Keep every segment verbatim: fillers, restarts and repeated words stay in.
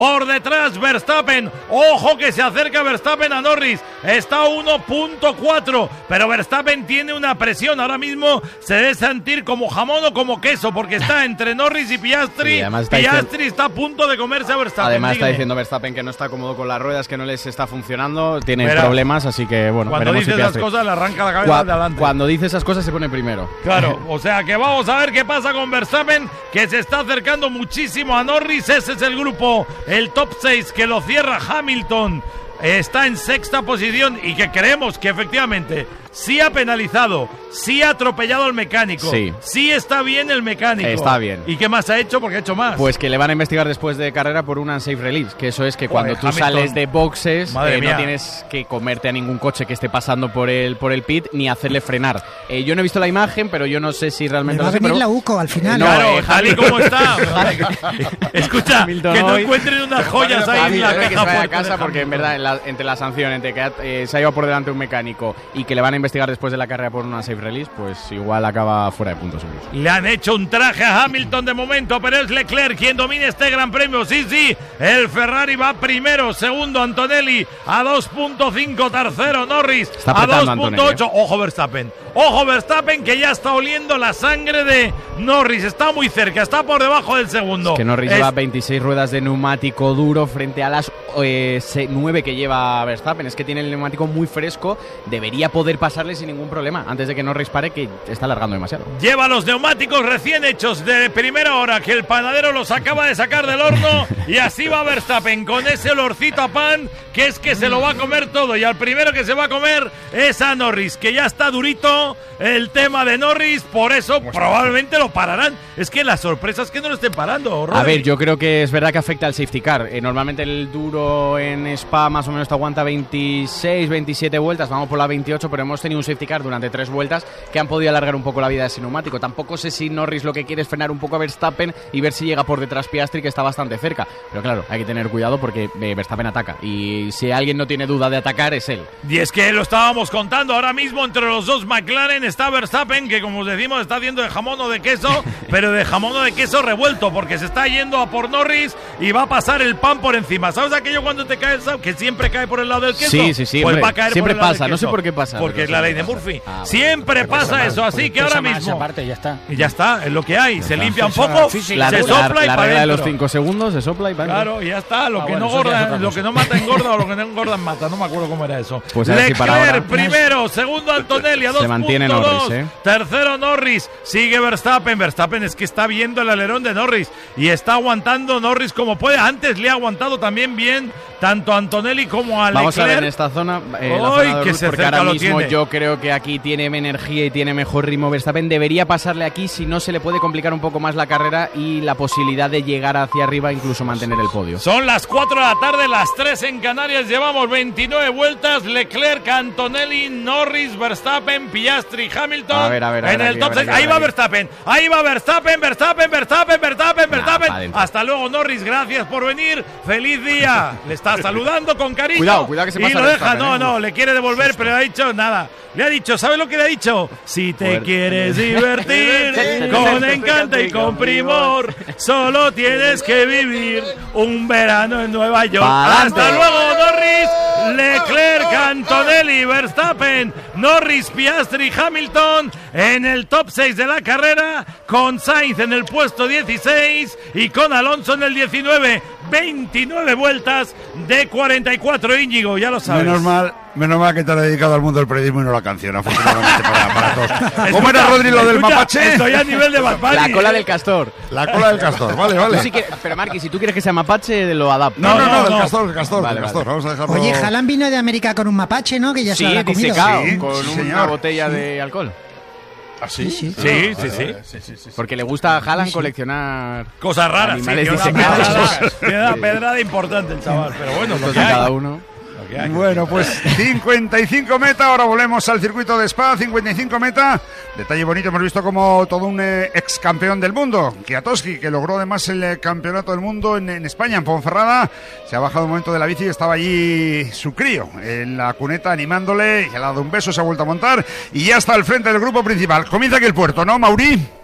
Por detrás Verstappen, ojo que se acerca Verstappen a Norris, está a uno punto cuatro, pero Verstappen tiene una presión, ahora mismo se debe sentir como jamón o como queso, porque está entre Norris y Piastri, sí, está Piastri diciendo, está a punto de comerse a Verstappen. Además dígame. Está diciendo Verstappen que no está cómodo con las ruedas, que no les está funcionando, tiene Verá, problemas, así que bueno, cuando dice si esas cosas le arranca la cabeza Cu- de adelante. Cuando dice esas cosas se pone primero. Claro, o sea que vamos a ver qué pasa con Verstappen, que se está acercando muchísimo a Norris, ese es el grupo, el top seis que lo cierra Hamilton, está en sexta posición y que creemos que efectivamente sí ha penalizado, sí ha atropellado al mecánico, sí. sí está bien el mecánico. Está bien. ¿Y qué más ha hecho? Porque ha hecho más. Pues que le van a investigar después de carrera por una safe release, que eso es que cuando Joder, tú Hamilton. sales de boxes eh, mía. no tienes que comerte a ningún coche que esté pasando por el por el pit ni hacerle frenar. Eh, yo no he visto la imagen, pero yo no sé si realmente... Me va lo a venir pero... la U C O al final. No, claro, eh, tal y como está. Escucha, Hamilton que no hoy... encuentren unas joyas ahí en la que se caja vaya a fuerte casa de porque en verdad en la, entre la sanción, entre que eh, se ha ido por delante un mecánico y que le van a investigar después de la carrera por una safe release, pues igual acaba fuera de puntos. Le han hecho un traje a Hamilton de momento, pero es Leclerc quien domina este gran premio. Sí, sí, el Ferrari va primero, segundo Antonelli a dos punto cinco, tercero Norris a dos punto ocho. ¿eh? Ojo Verstappen, ojo Verstappen que ya está oliendo la sangre de Norris, está muy cerca, está por debajo del segundo. Es que Norris es... lleva veintiséis ruedas de neumático duro frente a las eh, nueve que lleva Verstappen. Es que tiene el neumático muy fresco, debería poder pasarle sin ningún problema antes de que Norris pare, que está alargando demasiado. Lleva los neumáticos recién hechos de primera hora, que el panadero los acaba de sacar del horno, y así va Verstappen con ese olorcito a pan, que es que se lo va a comer todo, y al primero que se va a comer es a Norris, que ya está durito el tema de Norris, por eso probablemente lo pararán. Es que la sorpresa es que no lo estén parando, Rodri. A ver, yo creo que es verdad que afecta al safety car. Eh, normalmente el duro en Spa más o menos te aguanta veintiséis, veintisiete vueltas, vamos por la veintiocho, pero hemos tenido un safety car durante tres vueltas que han podido alargar un poco la vida de ese neumático. Tampoco sé si Norris lo que quiere es frenar un poco a Verstappen y ver si llega por detrás Piastri, que está bastante cerca. Pero claro, hay que tener cuidado porque eh, Verstappen ataca, y si alguien no tiene duda de atacar es él. Y es que lo estábamos contando, ahora mismo entre los dos McLaren está Verstappen, que como os decimos está haciendo de jamón o de queso, pero de jamón o de queso revuelto, porque se está yendo a por Norris y va a pasar el pan por encima. ¿Sabes aquello cuando te cae el sal, que siempre cae por el lado del queso? Sí, sí, sí. Pues hombre, va a caer siempre por el lado pasa, del no sé queso. por qué pasa. Porque es la ley de Murphy. Ah, siempre bueno, pasa eso, así que ahora mismo... Aparte, ya está. Y ya está, es lo que hay. Ya se está. limpia un Eso poco, física. se La, sopla la, y la para regla de los adentro. cinco segundos se sopla y para adentro. Claro, y ya está. Lo Ah, que bueno, no eso ya es gorda, otra lo cosa. que no mata engorda, o lo que no engorda mata. No me acuerdo cómo era eso. Pues a ver si para ahora- Leclerc primero, segundo Antonelli a Se mantiene dos punto dos, Norris, ¿eh? tercero Norris, sigue Verstappen. Verstappen es que está viendo el alerón de Norris y está aguantando Norris como puede. Antes le ha aguantado también bien tanto a Antonelli como a Leclerc. Vamos a ver en esta zona, eh, la Ay, zona de que Ruth, se porque cerca ahora lo mismo tiene. yo creo que aquí tiene energía y tiene mejor ritmo Verstappen. Debería pasarle aquí, si no se le puede complicar un poco más la carrera y la posibilidad de llegar hacia arriba, incluso mantener el podio. Son las cuatro de la tarde, las tres en Canarias, llevamos veintinueve vueltas, Leclerc, Antonelli, Norris, Verstappen, Piastri, Hamilton. A ver, a ver, a en ver, el aquí, top a ver, seis. aquí, a Ahí ver, va aquí. Verstappen, ahí va Verstappen, Verstappen, Verstappen, Verstappen, Nah, Verstappen. pa' dentro. Hasta luego Norris, gracias por venir, feliz día. Le está saludando con cariño. Cuidado, cuidado que se y pasa lo deja, Verstappen, no, ¿eh? no, le quiere devolver, pero le ha dicho nada. Le ha dicho, ¿sabes lo que le ha dicho? Si te Fuerte. quieres divertir con encanto y con primor, solo tienes que vivir un verano en Nueva York. ¡Pa'lante! Hasta luego, Norris, Leclerc, Antonelli, Verstappen, Norris, Piastri, Hamilton en el top seis de la carrera, con Sainz en el puesto dieciséis y con Alonso en el diecinueve. veintinueve vueltas de cuarenta y cuatro, Íñigo, ya lo sabes. Menos mal, menos mal que te has dedicado al mundo del periodismo y no la canción, afortunadamente para, para todos. ¿Cómo era, Rodri, lo del Escucha, mapache? Estoy a nivel de Bad Bunny. La cola del castor. La cola del castor, vale, Tú vale. sí que- pero Marqui, si tú quieres que sea mapache, lo adapto. No, no, no, no, del no. castor, del castor, Vale, del castor. vale. Vamos a dejarlo. Oye, Haaland vino de América con un mapache, ¿no? Que ya se Sí, lo ha comido. disecado, Sí, con sí, una señor. botella de alcohol. ¿Ah, sí? Sí, Sí, sí, sí. Porque le gusta a Haaland coleccionar Cosas raras. animales sí, tiene una disecados. pedrada, tiene una pedrada importante el chaval, pero bueno, lo fotos que de hay. cada uno. Lo que hay. Bueno, pues cincuenta y cinco meta, ahora volvemos al circuito de Spa, cincuenta y cinco meta. Detalle bonito, hemos visto como todo un eh, ex campeón del mundo, Kwiatkowski, que logró además el eh, campeonato del mundo en, en España, en Ponferrada. Se ha bajado un momento de la bici y estaba allí su crío en la cuneta animándole, y le ha dado un beso, se ha vuelto a montar y ya está al frente del grupo principal. Comienza aquí el puerto, ¿no, Mauri?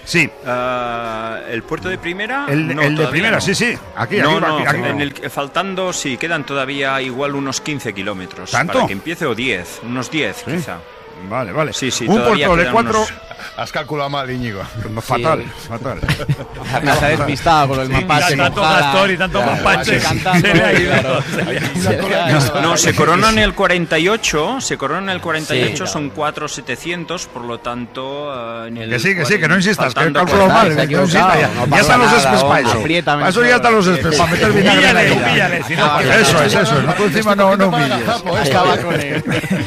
Sí. Uh, ¿El puerto de primera? El, no, el de primera, no. sí, sí. Aquí, no, aquí, no, aquí, aquí. en el, faltando, sí, quedan todavía igual unos quince kilómetros. ¿Tanto? Para que empiece, o diez, unos diez ¿Sí? quizá. Vale, vale. Sí, sí, un puerto de cuatro... unos... Has calculado mal, Íñigo. Fatal, sí. fatal. Me ha despistado con el Sí, mapache. tanto con Jara. Gastor y tanto Claro, mapache. cantando, Se le ha ido. claro. Se le ha ido. No, se coronan el cuarenta y ocho, se coronan el cuarenta y ocho, Sí, son cuatro mil setecientos, por lo tanto... Uh, en el Que sí, que sí, que no insistas, que he faltando calculado mal. se ha Que no insistas, ya, equivocado, no ya pasa están los nada, espes para hombre. eso. Apriétame Para eso ya están los espes, para meter vinagre en la Píllale, herida. píllale, si no, Ah, pues Eso es, eso es. No, tú encima no, no humilles. Estaba con él.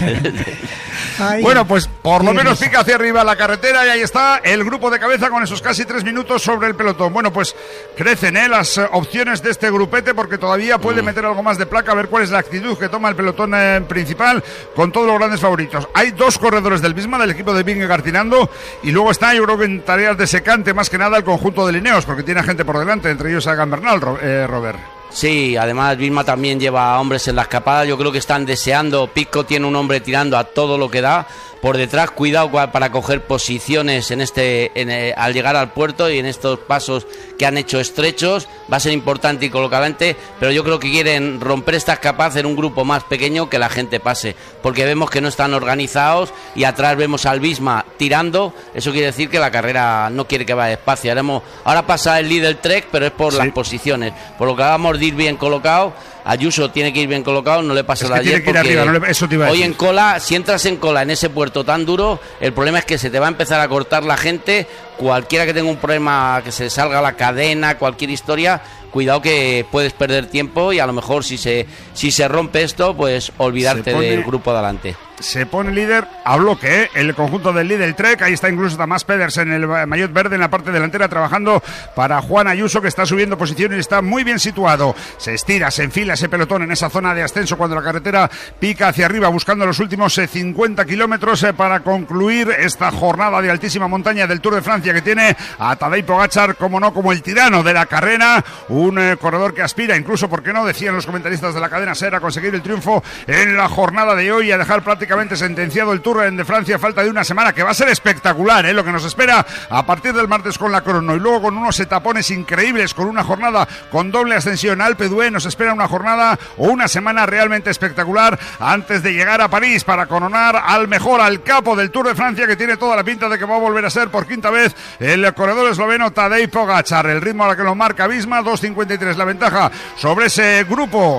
Ay. Bueno, pues por lo Qué menos risa. pica hacia arriba la carretera y ahí está el grupo de cabeza con esos casi tres minutos sobre el pelotón. Bueno, pues crecen ¿eh? las eh, opciones de este grupete porque todavía puede meter algo más de placa, a ver cuál es la actitud que toma el pelotón eh, principal con todos los grandes favoritos. Hay dos corredores del Visma, del equipo de Vingegaard tirando, y luego está, yo creo que en tareas de secante más que nada el conjunto de Lineos, porque tiene gente por delante, entre ellos Sagan Bernal, Ro- eh, Robert. Sí, además Vilma también lleva hombres en la escapada. Yo creo que están deseando. Pisco tiene un hombre tirando a todo lo que da. Por detrás, cuidado para coger posiciones en este, en el, al llegar al puerto y en estos pasos que han hecho estrechos. Va a ser importante y colocadamente, pero yo creo que quieren romper esta escapada, hacer un grupo más pequeño que la gente pase, porque vemos que no están organizados y atrás vemos al Visma tirando. Eso quiere decir que la carrera no quiere que vaya despacio. Haremos, ahora pasa el líder Trek, pero es por Sí. las posiciones. Por lo que vamos de ir bien colocado. Ayuso tiene que ir bien colocado, no le pasa Es lo que de ayer tiene que ir porque arriba, no le- eso te iba a hoy decir. en cola, si entras en cola en ese puerto tan duro, el problema es que se te va a empezar a cortar la gente. Cualquiera que tenga un problema, que se salga la cadena, cualquier historia, cuidado que puedes perder tiempo y a lo mejor si se si se rompe esto, pues olvidarte Se pone- del grupo de adelante. Se pone líder a bloque, ¿eh? El conjunto del líder Trek. Ahí está incluso Tamás Pedersen, el maillot verde en la parte delantera, trabajando para Juan Ayuso, que está subiendo posición y está muy bien situado. Se estira, se enfila ese pelotón en esa zona de ascenso cuando la carretera pica hacia arriba, buscando los últimos eh, cincuenta kilómetros eh, para concluir esta jornada de altísima montaña del Tour de Francia, que tiene a Tadej Pogačar, como no, como el tirano de la carrera. Un eh, corredor que aspira, incluso, ¿por qué no?, decían los comentaristas de la cadena SER, a conseguir el triunfo en la jornada de hoy y a dejar prácticamente sentenciado el Tour de Francia a falta de una semana, que va a ser espectacular, ¿eh? Lo que nos espera a partir del martes con la crono y luego con unos etapones increíbles, con una jornada con doble ascensión a Alpe d'Huez. Nos espera una jornada o una semana realmente espectacular antes de llegar a París para coronar al mejor, al capo del Tour de Francia, que tiene toda la pinta de que va a volver a ser por quinta vez el corredor esloveno Tadej Pogačar. El ritmo a la que lo marca Visma, dos cincuenta y tres la ventaja sobre ese grupo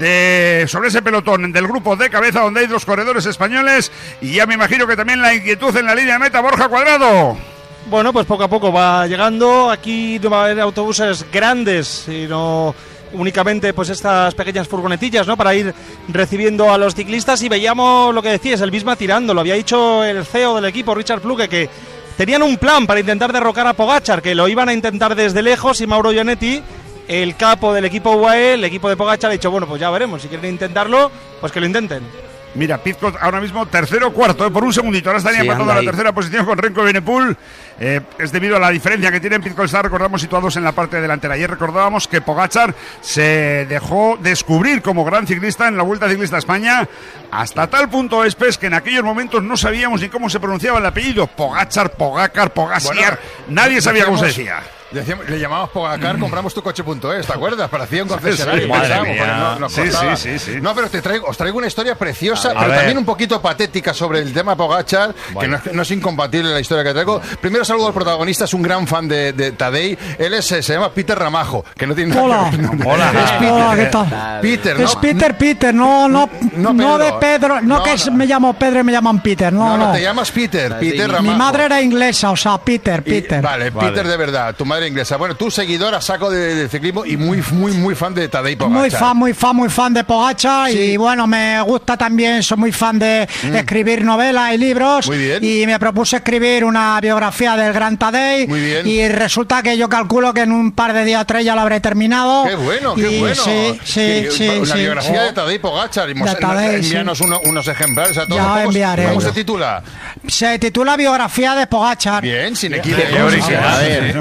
de sobre ese pelotón del grupo de cabeza, donde hay dos corredores españoles, y ya me imagino que también la inquietud en la línea de meta. Borja Cuadrado. Bueno, pues poco a poco va llegando. Aquí no va a haber autobuses grandes, sino únicamente pues estas pequeñas furgonetillas, ¿no?, para ir recibiendo a los ciclistas. Y veíamos lo que decías, el Visma tirando. Lo había dicho el C E O del equipo, Richard Fluke, que tenían un plan para intentar derrocar a Pogačar, que lo iban a intentar desde lejos, y Mauro Gianetti, el capo del equipo U A E, el equipo de Pogačar, ha dicho, bueno, pues ya veremos, si quieren intentarlo, pues que lo intenten. Mira, Pizcot ahora mismo tercero o cuarto, ¿eh? Por un segundito. Ahora estaría Sí, empatando anda la ahí. tercera posición con Renko Evenepoel. Eh, es debido a la diferencia que tienen. Pizcot está, recordamos, situados en la parte delantera. Ayer recordábamos que Pogačar se dejó descubrir como gran ciclista en la Vuelta Ciclista a España, hasta tal punto, Espes, que en aquellos momentos no sabíamos ni cómo se pronunciaba el apellido. Pogačar, Pogacar, Pogasiar. Bueno, Nadie sabía cómo se decíamos- decía. Decíamos- le llamábamos Pogacar, compramos tu coche punto es, ¿te acuerdas? Parecía un concesionario. sí, madre pensábamos, mía. porque no- nos Sí, costaba. sí, sí, sí. No, pero te traigo, os traigo una historia preciosa, A pero ver. también un poquito patética sobre el tema Pogačar, que no es, no es incompatible la historia que traigo. Primero saludo al protagonista, es un gran fan de, de Tadej. Él es, se llama Peter Ramajo, que no tiene nada Hola. que ver. No, Hola. Es Peter. Hola, ¿qué tal? Peter, ¿no? Es Peter, Peter, no, no, No, no, Pedro. de Pedro, no, No, que no. es- me llamo Pedro y me llaman Peter, no, No, no, no. te llamas Peter, Peter Mi Ramajo. Mi madre era inglesa, o sea, Peter, Y- Peter. vale, Vale. Peter de verdad, tu madre inglesa. Bueno, tú seguidor a saco de, de ciclismo y muy, muy, muy fan de Tadej Pogačar. Muy fan, muy fan, muy fan de Pogačar. Sí. Y bueno, me gusta también, soy muy fan de escribir novelas y libros. Muy bien. Y me propuse escribir una biografía del gran Tadej. Muy bien. Y resulta que yo calculo que en un par de días o tres ya lo habré terminado. Qué bueno, qué Y bueno. Sí, sí, Que- sí. La sí. biografía de Tadej Pogačar. Y mos- De Tadej, envíanos sí. uno- unos ejemplares a todos. Ya ¿Cómo, enviaré. ¿Cómo se titula? Se titula Biografía de Pogačar. Bien, sin equipo. Qué original. A ver, No, no, sin no,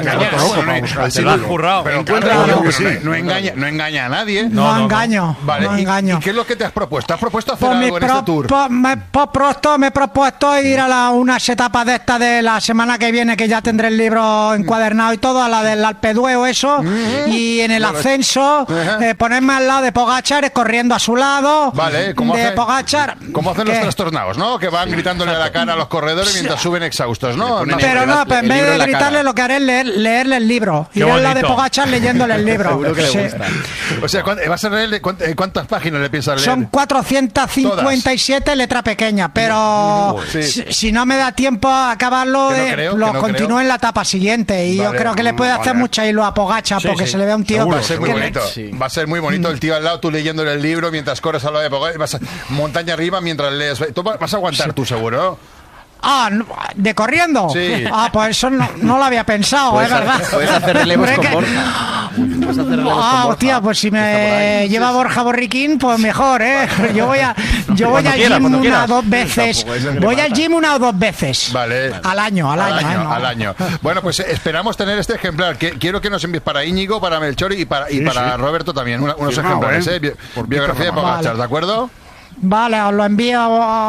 engaña. Se lo has currado. Pero Encuentra claro, algo no, que sí. no engaña, no engaña a nadie. No, no, no. engaño, Vale, no ¿y- engaño. ¿y qué es lo que te has propuesto? ¿Has propuesto hacer Pues, mi algo en pro- este tour? pues me, pues pronto me he propuesto ir a la, unas etapas de esta de la semana que viene, que ya tendré el libro encuadernado y todo, a la del Alpe d'Huez eso, y en el ascenso Ajá. eh, ponerme al lado de Pogačar, corriendo a su lado, Vale, ¿cómo de hace- Pogačar. Como hacen los ¿Qué? trastornados, ¿no? Que van gritándole a la cara a los corredores mientras suben exhaustos, ¿no? ponen No. el- Pero no, pues en el vez libro de en la gritarle, cara. lo que haré es leer, leerle el libro. Qué Iré al lado de bonito. Pogačar leyéndole el libro. Seguro que le Sí. gusta. O sea, ¿cuán- ¿vas a leerle cuánt- eh, cuántas páginas le piensas leer? Son cuatrocientos cincuenta y siete letra pequeña, pero Sí. si, si no me da tiempo a acabarlo, Que no eh, creo, que lo no continúo creo. en la etapa siguiente. Y Vale, yo creo que le puede vale. hacer mucha hilo a Pogačar, Sí, porque sí. se le ve a un tío Va a ser muy que le- bonito. Sí. Va a ser muy bonito el tío al lado, tú leyéndole el libro mientras corres al lado de Pogačar, vas a, montaña arriba mientras lees. Tú vas vas a aguantar tú seguro. Ah, no, ¿de corriendo? Sí. Ah, pues eso no, no lo había pensado, es Puedes, verdad. hacer, puedes hacer relevos Hombre, con que- Borja. Puedes hacer relevos Ah, con Borja. hostia, pues si que está por me ahí. lleva Borja Borriquín, pues mejor, ¿eh? Yo voy a, yo voy Cuando al quieras, gym cuando una o quieras. dos veces. Tampoco es lo que le Voy al falta. gym una o dos veces. Vale. Al año, al, Al año. año, ¿eh? No. al año. Bueno, pues eh, esperamos tener este ejemplar. Que- Quiero que nos envíes para Íñigo, para Melchor y para, y Sí, para sí. Roberto también una- unos Firmado, ejemplares. ¿eh? ¿eh? Bi- Por biografía de Peter Pogačar, Vale. ¿de acuerdo? Vale, os lo envío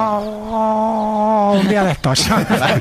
oh, un día de estos.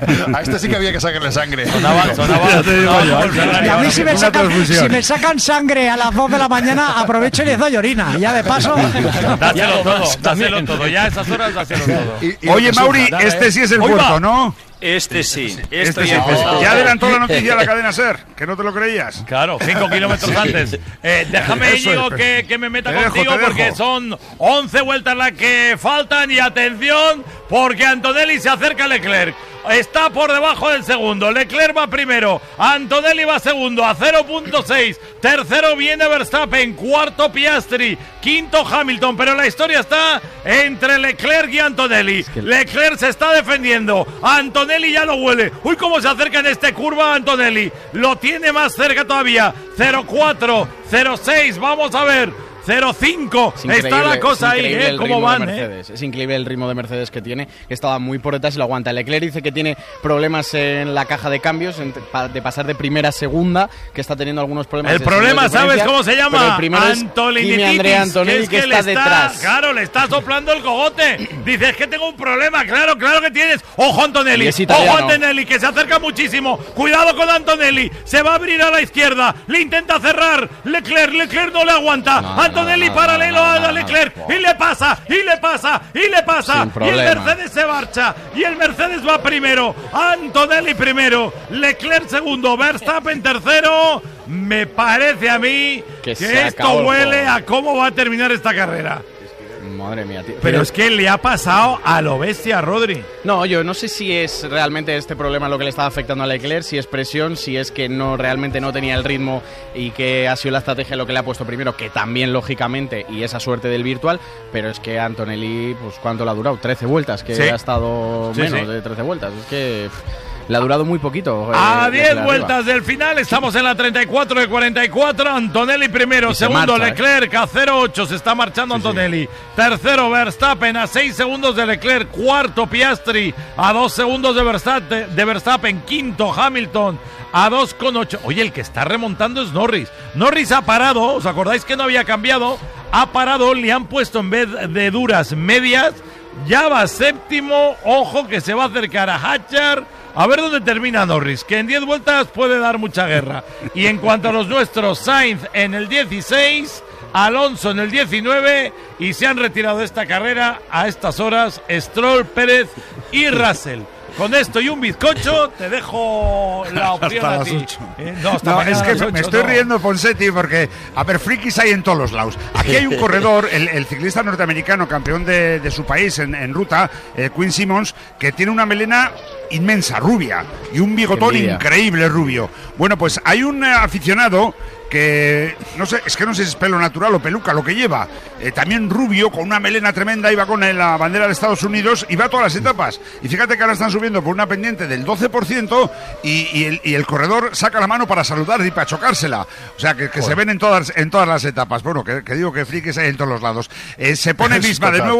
A este sí que había que sacarle sangre. Sonaba, sonaba, Ya te digo sonaba yo, como el Ferrari Y a mí ahora. si me, Una sacan, transfusión. si me sacan sangre a las dos de la mañana, aprovecho y les doy orina. Ya de paso. Dáselo todo, dáselo todo. Ya a esas horas, dáselo todo. Y- y Oye, lo que Mauri, sufra. este sí es el Hoy puerto, va. ¿no? Este sí, Este esto sí. ya empezó. Ya adelantó la noticia a la cadena SER, que no te lo creías. Claro, cinco kilómetros antes. Eh, déjame, Eso Íñigo, es. que, que me meta Te dejo, contigo te dejo. porque son once vueltas las que faltan y atención porque Antonelli se acerca a Leclerc. Está por debajo del segundo. Leclerc va primero. Antonelli va segundo a cero punto seis. Tercero viene Verstappen. Cuarto Piastri. Quinto Hamilton. Pero la historia está entre Leclerc y Antonelli. Leclerc se está defendiendo. Antonelli ya lo huele. Uy, cómo se acerca en este curva Antonelli. Lo tiene más cerca todavía. cero cuatro, cero seis. Vamos a ver. cero cinco. Es Está increíble, la cosa es ahí, increíble ¿eh? el ¿Cómo ritmo van, de eh? Mercedes. Es increíble el ritmo de Mercedes que tiene, que estaba muy por detrás y lo aguanta. Leclerc dice que tiene problemas en la caja de cambios, en- pa- de pasar de primera a segunda, que está teniendo algunos problemas. El de problema, segundos de ¿sabes diferencia, cómo se pero llama? el primero es Antolinitis, Kimi Andrea Antonelli, es que, le está detrás. Claro, le está soplando el cogote. Dices que tengo un problema. Claro, claro que tienes. Ojo Antonelli. Y es Ojo italiano. Antonelli, que se acerca muchísimo. Cuidado con Antonelli. Se va a abrir a la izquierda. Le intenta cerrar. Leclerc, Leclerc no le aguanta. No, no, Antonelli no, no, paralelo no, no, a no, Leclerc. no. Y le pasa, y le pasa, y le pasa. Sin Y el problema. Mercedes se marcha. Y el Mercedes va primero. Antonelli primero. Leclerc segundo. Verstappen tercero. Me parece a mí Que que, se esto acabó el huele juego. a cómo va a terminar esta carrera. Madre mía, tío. Pero es que le ha pasado a lo bestia a Rodri. No, yo no sé si es realmente este problema lo que le estaba afectando a Leclerc, si es presión, si es que no realmente no tenía el ritmo y que ha sido la estrategia lo que le ha puesto primero, que también lógicamente, y esa suerte del virtual, pero es que Antonelli, pues ¿cuánto le ha durado? trece vueltas, que Sí. ha estado Sí, menos sí. de trece vueltas, es que pff, le ha durado muy poquito. A eh, diez Leclerc vueltas arriba. del final, estamos en la treinta y cuatro de cuarenta y cuatro. Antonelli primero, Y se segundo marcha, Leclerc a cero ocho, se está marchando Antonelli. Tercero Verstappen a seis segundos de Leclerc. Cuarto Piastri a dos segundos de Verstappen. De Verstappen. Quinto Hamilton a dos con ocho. Oye, el que está remontando es Norris. Norris ha parado, ¿os acordáis que no había cambiado? Ha parado, le han puesto en vez de duras medias. Ya va séptimo, ojo que se va a acercar a Hatchar. A ver dónde termina Norris, que en diez vueltas puede dar mucha guerra. Y en cuanto a los nuestros, Sainz en el dieciséis, Alonso en el diecinueve, y se han retirado de esta carrera a estas horas Stroll, Pérez y Russell. Con esto y un bizcocho, te dejo la opción Hasta a las ti. ocho. Eh, no, hasta No, mañana es a que las me ocho, estoy no. riendo, Fonsetti, porque, a ver, frikis hay en todos los lados. Aquí hay un corredor, el, el ciclista norteamericano, campeón de, de su país en, en ruta, eh, Quinn Simmons, que tiene una melena inmensa, rubia, y un bigotón Qué envidia. increíble rubio. Bueno, pues hay un eh, aficionado que, no sé, es que no sé si es pelo natural o peluca lo que lleva, eh, también rubio, con una melena tremenda, iba con la bandera de Estados Unidos y va a todas las etapas. Y fíjate que ahora están subiendo por una pendiente del doce por ciento y, y, el, y el corredor saca la mano para saludar y para chocársela. O sea, que, que se ven en todas, en todas las etapas. Bueno, que, que digo que frikis hay en todos los lados. Eh, se pone Es misma de total. nuevo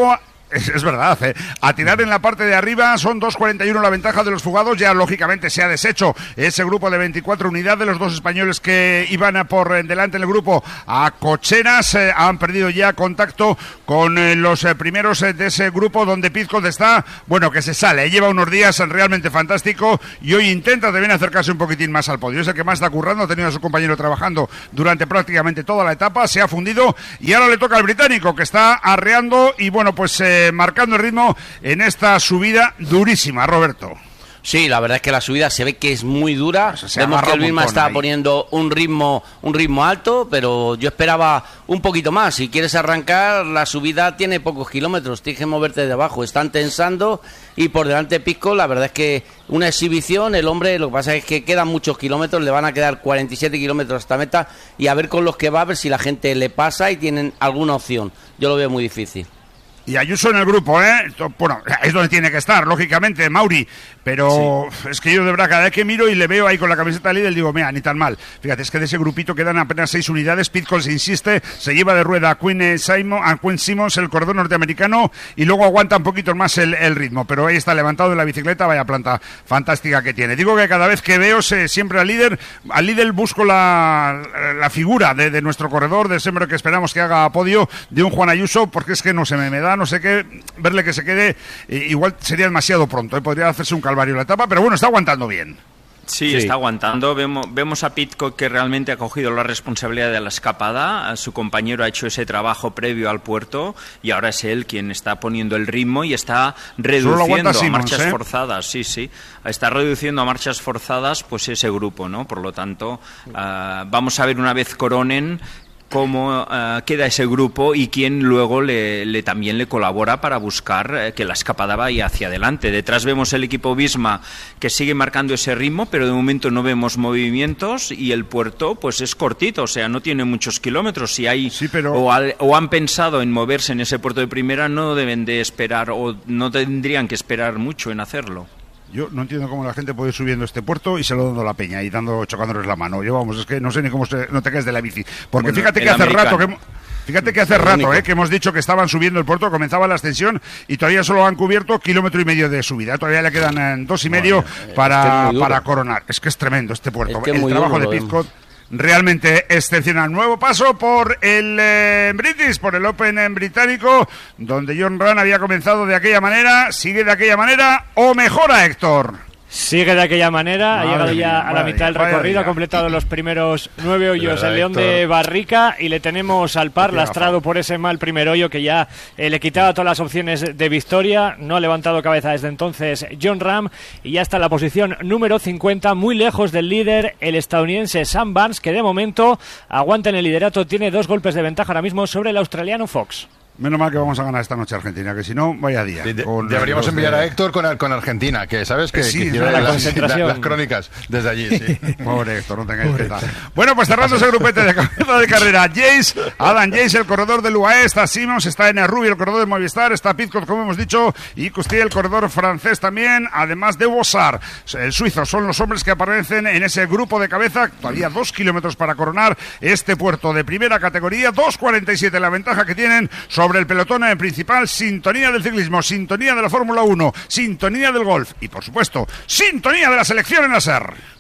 Es, es verdad, ¿eh? A tirar en la parte de arriba son dos cuarenta y uno la ventaja de los fugados. Ya lógicamente se ha deshecho ese grupo de veinticuatro unidades. Los dos españoles que iban por delante en el grupo a cocheras eh, han perdido ya contacto con eh, los eh, primeros eh, de ese grupo, donde Pizcolt está, bueno, que se sale. Lleva unos días realmente fantástico y hoy intenta también acercarse un poquitín más al podio. Es el que más está currando, ha tenido a su compañero trabajando durante prácticamente toda la etapa, se ha fundido y ahora le toca al británico, que está arreando y bueno, pues eh, marcando el ritmo en esta subida durísima, Roberto. Sí, la verdad es que la subida se ve que es muy dura. Pues se Vemos que el Vilma está ahí. poniendo un ritmo, un ritmo alto, pero yo esperaba un poquito más. Si quieres arrancar, la subida tiene pocos kilómetros, tienes que moverte de abajo. Están tensando y por delante Pizcolt, la verdad es que una exhibición, el hombre, lo que pasa es que quedan muchos kilómetros, le van a quedar cuarenta y siete kilómetros hasta meta y a ver con los que va, a ver si la gente le pasa y tienen alguna opción. Yo lo veo muy difícil. Y Ayuso en el grupo, ¿eh? Bueno, es donde tiene que estar, lógicamente, Mauri. Pero sí, es que yo de verdad, cada vez que miro y le veo ahí con la camiseta de líder, digo, mira, ni tan mal. Fíjate, es que de ese grupito quedan apenas seis unidades. Pizcolt se insiste, se lleva de rueda a Quinn, eh, Simon, a Quinn Simmons, el corredor norteamericano, y luego aguanta un poquito más el, el ritmo. Pero ahí está levantado en la bicicleta, vaya planta fantástica que tiene. Digo que cada vez que veo se, siempre al líder, al líder busco la, la figura de, de nuestro corredor, de siempre que esperamos que haga podio, de un Juan Ayuso, porque es que no se me, me da, no sé qué, verle que se quede, eh, igual sería demasiado pronto, eh, podría hacerse un calvario la etapa, pero bueno, está aguantando bien. Sí, sí, está aguantando. Vemos, vemos a Pizcolt que realmente ha cogido la responsabilidad de la escapada. Su compañero ha hecho ese trabajo previo al puerto y ahora es él quien está poniendo el ritmo y está reduciendo a Simmons, marchas ¿eh? forzadas. Sí, sí. Está reduciendo a marchas forzadas pues ese grupo, ¿no? Por lo tanto, uh, vamos a ver una vez coronen cómo uh, queda ese grupo y quién luego le, le también le colabora para buscar uh, que la escapada vaya hacia adelante. Detrás vemos el equipo Visma que sigue marcando ese ritmo, pero de momento no vemos movimientos y el puerto pues es cortito, o sea, no tiene muchos kilómetros. Si hay sí, pero... o, al, o han pensado en moverse en ese puerto de primera, no deben de esperar o no tendrían que esperar mucho en hacerlo. Yo no entiendo cómo la gente puede ir subiendo este puerto y se lo dando la peña y dando chocándoles la mano. Yo vamos, es que no sé ni cómo se, no te caes de la bici. Porque bueno, fíjate que hace americano. rato que fíjate que hace rato eh, que hemos dicho que estaban subiendo el puerto, comenzaba la ascensión y todavía solo han cubierto kilómetro y medio de subida. Todavía le quedan eh, dos y medio bueno, para, es que para coronar. Es que es tremendo este puerto. Es que el trabajo duro, de Pizcolt realmente excepcional. Nuevo paso por el eh, British, por el Open en británico, donde John Ram había comenzado de aquella manera, sigue de aquella manera o mejora, Héctor. Sigue de aquella manera, madre ha llegado ya mía, a la mitad del recorrido, ha completado los primeros nueve hoyos el León de Barrica y le tenemos al par, lastrado por ese mal primer hoyo que ya eh, le quitaba todas las opciones de victoria. No ha levantado cabeza desde entonces John Ram y ya está en la posición número cincuenta, muy lejos del líder, el estadounidense Sam Burns, que de momento aguanta en el liderato, tiene dos golpes de ventaja ahora mismo sobre el australiano Fox. Menos mal que vamos a ganar esta noche Argentina, que si no, vaya día. De, de, deberíamos enviar de... a Héctor con, con Argentina, que sabes que, sí, que quiere la las, las, las crónicas desde allí. Sí. Pobre Héctor, no tengáis piedad. Bueno, pues cerrando ese grupete de cabeza de carrera. Jace, Adam Jace, el corredor del U A E, está Simmons, está en Rubio, el corredor de Movistar, está Pizcolt, como hemos dicho, y Costier, el corredor francés también, además de Bossard, el suizo. Son los hombres que aparecen en ese grupo de cabeza. Todavía dos kilómetros para coronar este puerto de primera categoría. dos cuarenta y siete la ventaja que tienen sobre el pelotón en principal. Sintonía del ciclismo, sintonía de la Fórmula uno, sintonía del golf y, por supuesto, sintonía de la selección en la S E R.